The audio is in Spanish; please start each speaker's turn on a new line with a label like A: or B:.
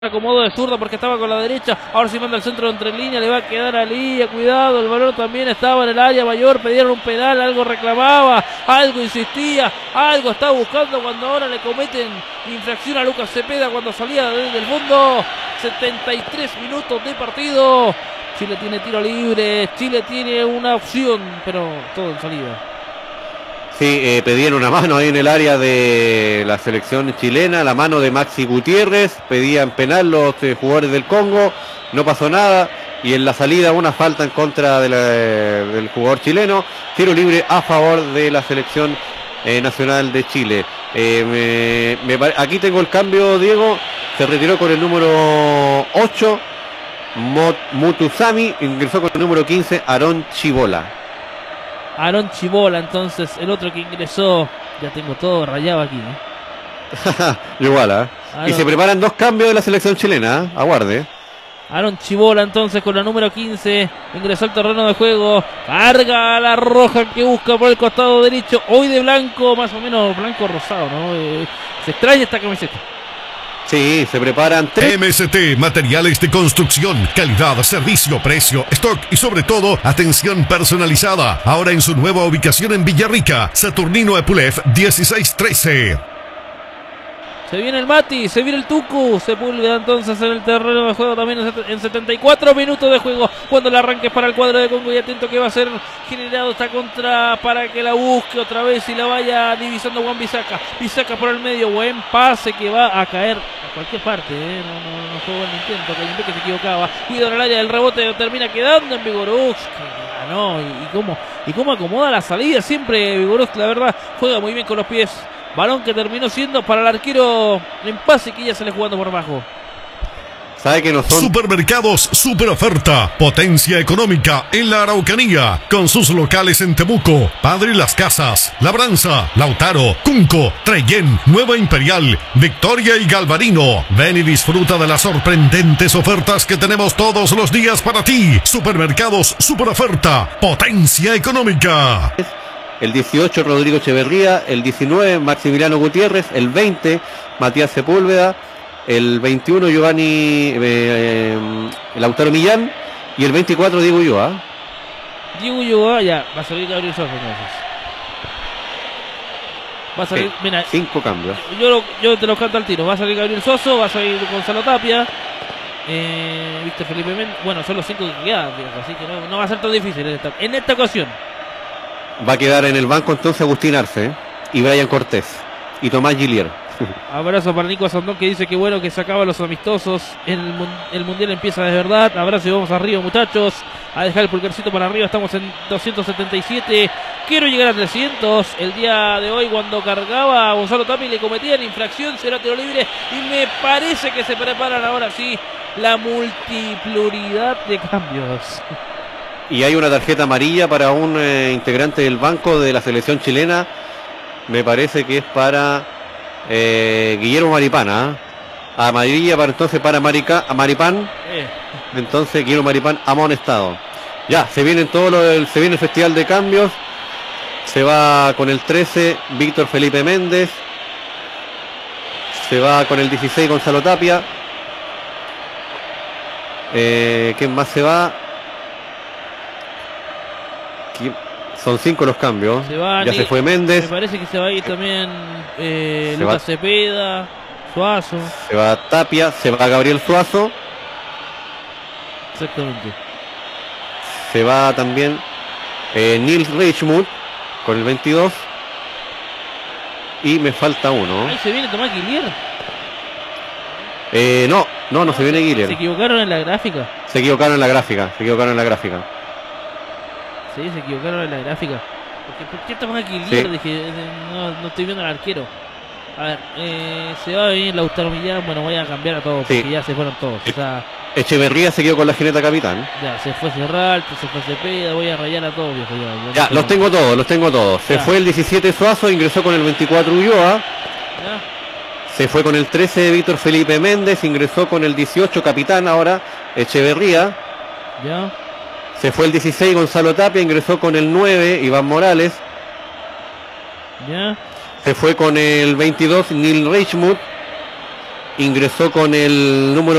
A: Acomodo de zurda porque estaba con la derecha. Ahora sí manda el centro entre líneas. Le va a quedar a Lía. Cuidado, el balón también estaba en el área mayor. Pidieron un penal. Algo reclamaba. Algo insistía. Algo estaba buscando cuando ahora le cometen infracción a Lucas Cepeda cuando salía desde el fondo. 73 minutos de partido. Chile tiene tiro libre. Chile tiene una opción, pero todo en salida.
B: Sí, pedían una mano ahí en el área de la selección chilena, la mano de Maxi Gutiérrez, pedían penal los jugadores del Congo, no pasó nada, y en la salida una falta en contra del jugador chileno, tiro libre a favor de la selección nacional de Chile. Aquí tengo el cambio, Diego, se retiró con el número 8, Mutusami, ingresó con el número 15, Aarón Chibola.
A: Aarón Chibola, entonces, el otro que ingresó. Ya tengo todo rayado aquí,
B: Igual, ¿eh? Y se preparan dos cambios de la selección chilena, ¿eh? Aguarde.
A: Aarón Chibola, entonces, con la número 15, ingresó al terreno de juego. Carga a la roja que busca por el costado derecho. Hoy de blanco, más o menos blanco rosado, ¿no? Se extraña esta camiseta.
B: Sí, se preparan
C: MST, materiales de construcción, calidad, servicio, precio, stock y sobre todo, atención personalizada. Ahora en su nueva ubicación en Villarrica, Saturnino Epulef 1613.
A: Se viene el Mati, se viene el Tucu, Sepúlveda entonces en el terreno de juego también en 74 minutos de juego. Cuando el arranque es para el cuadro de Congo y atento que va a ser generado esta contra para que la busque otra vez y la vaya divisando Juan Bisaca. Bisaca por el medio, buen pase que va a caer a cualquier parte, no fue buen intento, que se equivocaba. Cuidado en el área del rebote, termina quedando en Vigorux. Ganó y cómo acomoda la salida siempre Vigorux, la verdad, juega muy bien con los pies. Balón que terminó siendo para el arquero en pase que ya sale jugando por abajo.
B: ¿Sabe que no son?
C: Supermercados Super Oferta, potencia económica en la Araucanía, con sus locales en Temuco, Padre Las Casas, Labranza, Lautaro, Cunco, Trellén, Nueva Imperial, Victoria y Galvarino. Ven y disfruta de las sorprendentes ofertas que tenemos todos los días para ti. Supermercados Super Oferta, potencia económica.
B: El 18, Rodrigo Echeverría. El 19, Maximiliano Gutiérrez. El 20, Matías Sepúlveda. El 21, Giovanni Lautaro Millán. Y el 24, Diego Ulloa.
A: Diego Ulloa, ya, va a salir Gabriel Sosa entonces. Va a salir, mira.
B: 5 cambios.
A: Yo te lo canto al tiro. Va a salir Gabriel Soso, va a salir Gonzalo Tapia. Víctor Felipe Méndez. Bueno, son los 5 que quedan, así que no va a ser tan difícil en esta ocasión.
B: Va a quedar en el banco entonces Agustín Arce y Brian Cortés y Tomás Gillier.
A: Abrazo para Nico Sandón que dice que bueno que se acaban los amistosos. El mundial empieza de verdad. Abrazo y vamos arriba, muchachos. A dejar el pulgarcito para arriba. Estamos en 277. Quiero llegar a 300. El día de hoy, cuando cargaba a Gonzalo Tapia y le cometían infracción, será tiro libre. Y me parece que se preparan ahora sí la multipluralidad de cambios.
B: Y hay una tarjeta amarilla para un integrante del banco de la selección chilena. Me parece que es para Guillermo Maripán. Amarilla para Maripán. Entonces Guillermo Maripán amonestado. Ya, se viene el festival de cambios. Se va con el 13 Víctor Felipe Méndez. Se va con el 16 Gonzalo Tapia. ¿Quién más se va? Son 5 los cambios. Se fue Méndez.
A: Me parece que se va a ir también Lucas Cepeda, Suazo.
B: Se va Tapia, se va Gabriel Suazo.
A: Exactamente.
B: Se va también Nils Reichmuth con el 22. Y me falta uno.
A: Ahí se viene Tomás Gillier.
B: No se viene Gillier.
A: Se equivocaron en la gráfica.
B: Se equivocaron en la gráfica.
A: Sí, se equivocaron en la gráfica. ¿Por qué Tomás Gillier? Sí. Dije, no estoy viendo al arquero. A ver, se va a venir Lautaro Millán. Bueno, voy a cambiar a todos porque ya se fueron todos. O sea,
B: Echeverría se quedó con la jineta capitán.
A: Ya, se fue Serral, se fue Cepeda. Voy a rayar a todos, viejo.
B: Ya, los tengo todos. Se fue el 17 Suazo, ingresó con el 24 Ulloa. Ya. Se fue con el 13 Víctor Felipe Méndez, ingresó con el 18 capitán ahora Echeverría.
A: Ya.
B: Se fue el 16 Gonzalo Tapia, ingresó con el 9 Iván Morales.
A: Ya.
B: Se fue con el 22 Nils Reichmuth. ingresó con el número